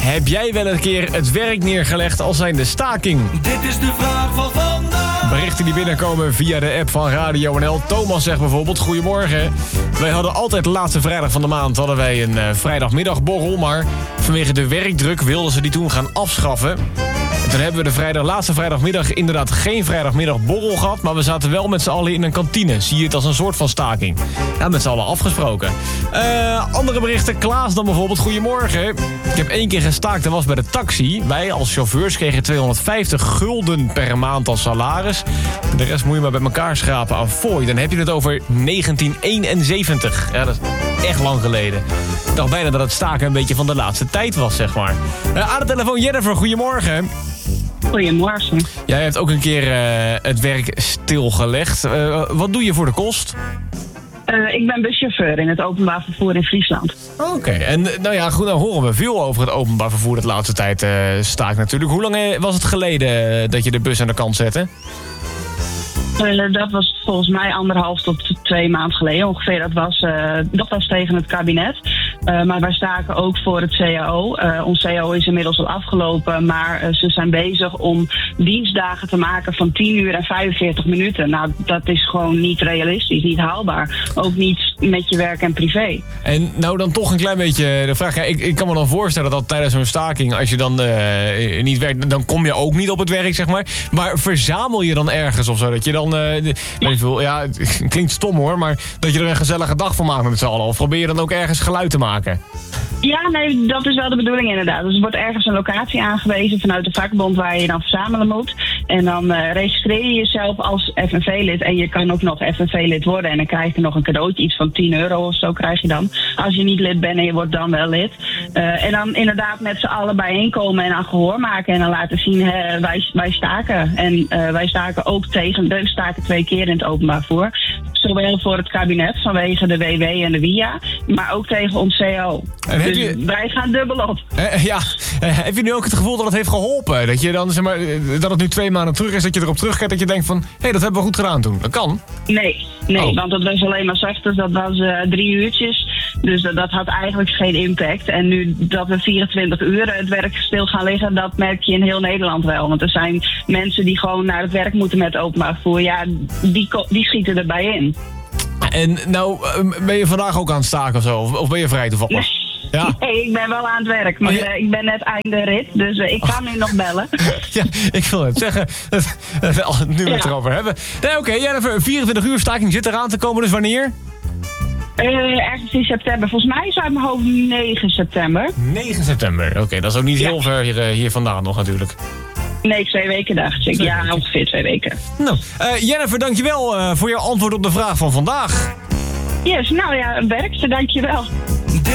Heb jij wel een keer het werk neergelegd als zijnde staking? Dit is de vraag van vandaag. Berichten die binnenkomen via de app van Radio NL. Thomas zegt bijvoorbeeld, goedemorgen. Wij hadden altijd de laatste vrijdag van de maand hadden wij een vrijdagmiddagborrel. Maar vanwege de werkdruk wilden ze die toen gaan afschaffen. En toen hebben we de laatste vrijdagmiddag inderdaad geen vrijdagmiddagborrel gehad. Maar we zaten wel met z'n allen in een kantine. Zie je het als een soort van staking. Ja, met z'n allen afgesproken. Andere berichten. Klaas dan bijvoorbeeld. Goedemorgen. Ik heb 1 keer gestaakt en was bij de taxi. Wij als chauffeurs kregen 250 gulden per maand als salaris. De rest moet je maar bij elkaar schrapen aan fooi. Dan heb je het over 1971. Ja, dat is echt lang geleden. Ik dacht bijna dat het staken een beetje van de laatste tijd was, zeg maar. Aan de telefoon Jennifer, goedemorgen. Goedemorgen. Jij hebt ook een keer het werk stilgelegd. Wat doe je voor de kost? Ik ben buschauffeur in het openbaar vervoer in Friesland. Oké, en nou ja, goed, dan horen we veel over het openbaar vervoer dat de laatste tijd staakt natuurlijk. Hoe lang was het geleden dat je de bus aan de kant zette? Dat was volgens mij 1,5 tot 2 maanden geleden ongeveer. Dat was tegen het kabinet. Maar wij staken ook voor het CAO. Ons CAO is inmiddels al afgelopen, maar ze zijn bezig om dienstdagen te maken van 10 uur en 45 minuten. Nou, dat is gewoon niet realistisch, niet haalbaar. Ook niet met je werk en privé. En nou dan toch een klein beetje de vraag. Ja, ik kan me dan voorstellen dat tijdens zo'n staking, als je dan niet werkt, dan kom je ook niet op het werk, zeg maar. Maar verzamel je dan ergens of zo? Dat je dan, ja, het klinkt stom hoor, maar dat je er een gezellige dag van maakt met z'n allen. Of probeer je dan ook ergens geluid te maken? Ja, nee, dat is wel de bedoeling inderdaad. Dus er wordt ergens een locatie aangewezen vanuit de vakbond waar je dan verzamelen moet. En dan registreer je jezelf als FNV-lid en je kan ook nog FNV-lid worden. En dan krijg je nog een cadeautje, iets van 10 euro of zo krijg je dan. Als je niet lid bent en je wordt dan wel lid. En dan inderdaad met z'n allen bijeenkomen en aan gehoor maken. En dan laten zien, wij staken. En wij staken ook we staken 2 keer in het openbaar vervoer. Zowel voor het kabinet vanwege de WW en de WIA, maar ook tegen ons CO. Dus wij gaan dubbel op. Heb je nu ook het gevoel dat het heeft geholpen? Dat je dan, zeg maar, dat het nu 2 maanden terug is, dat je erop terugkijkt, dat je denkt van, hé, dat hebben we goed gedaan toen. Dat kan. Nee, want dat was alleen maar 60, dat was 3 uurtjes. Dus dat had eigenlijk geen impact. En nu dat we 24 uur het werk stil gaan liggen, dat merk je in heel Nederland wel. Want er zijn mensen die gewoon naar het werk moeten met openbaar vervoer. Ja, die schieten erbij in. En nou, ben je vandaag ook aan het staken of zo? Of ben je vrij toevallig? Ja. Nee, ik ben wel aan het werk, maar ik ben net einde rit, dus ik kan nu nog bellen. Ja, ik wil het zeggen, nu we het erover hebben. Nee, oké, Jennifer, 24 uur staking zit eraan te komen, dus wanneer? Ergens in september. Volgens mij is uit mijn hoofd 9 september. 9 september, oké, dat is ook niet heel ver hier vandaan nog natuurlijk. Nee, 2 weken dacht ik. Ja, ongeveer 2 weken. Nou, Jennifer, dankjewel voor jouw antwoord op de vraag van vandaag. Yes, nou ja, werkte, dankjewel.